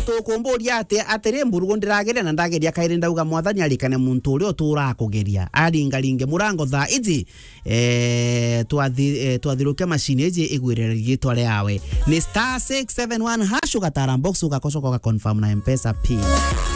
tukumburia atiri mburugu ndirageria na ndageria kairi ndauga mwathani alikane muntu uri otura kugeria aringaringe murango tha iji twathiruke machine iji igwirira gitwa riawe ni *671# ugatara box ugakocoka confirm na M-Pesa pin.